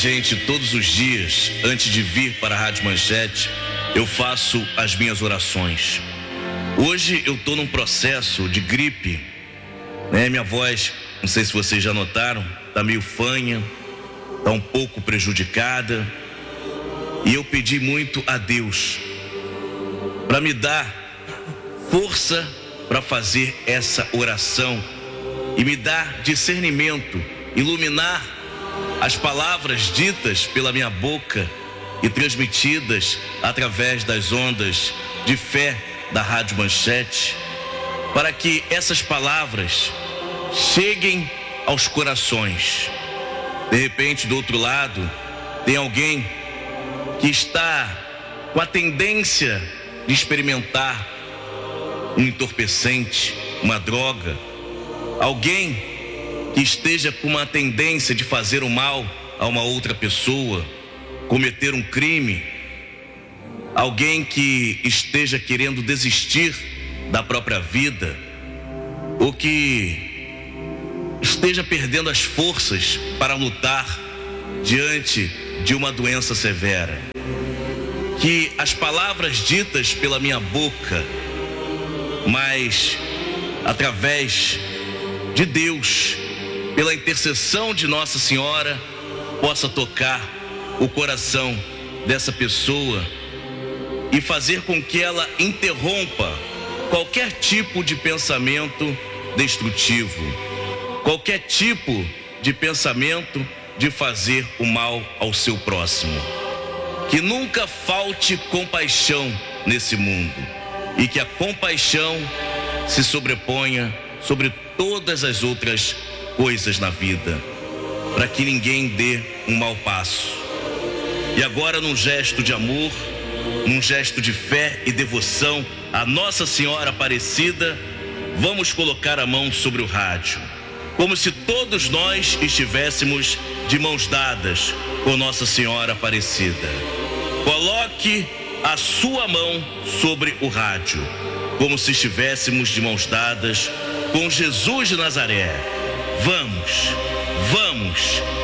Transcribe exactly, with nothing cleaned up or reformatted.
gente, todos os dias, antes de vir para a Rádio Manchete, eu faço as minhas orações. Hoje eu estou num processo de gripe, né? Minha voz, não sei se vocês já notaram, está meio fanha, está um pouco prejudicada. E eu pedi muito a Deus para me dar força para fazer essa oração e me dar discernimento, iluminar as palavras ditas pela minha boca e transmitidas através das ondas de fé da Rádio Manchete, para que essas palavras cheguem aos corações. De repente, do outro lado, tem alguém que está com a tendência de experimentar um entorpecente, uma droga, alguém que esteja com uma tendência de fazer o mal a uma outra pessoa, cometer um crime, alguém que esteja querendo desistir da própria vida, ou que esteja perdendo as forças para lutar diante de uma doença severa. Que as palavras ditas pela minha boca, mas através de Deus, pela intercessão de Nossa Senhora, possa tocar o coração dessa pessoa e fazer com que ela interrompa qualquer tipo de pensamento destrutivo, qualquer tipo de pensamento de fazer o mal ao seu próximo. Que nunca falte compaixão nesse mundo e que a compaixão se sobreponha sobre todas as outras coisas na vida, para que ninguém dê um mau passo. E agora, num gesto de amor, num gesto de fé e devoção à Nossa Senhora Aparecida, vamos colocar a mão sobre o rádio, como se todos nós estivéssemos de mãos dadas com Nossa Senhora Aparecida. Coloque a sua mão sobre o rádio, como se estivéssemos de mãos dadas com Jesus de Nazaré. Vamos, vamos,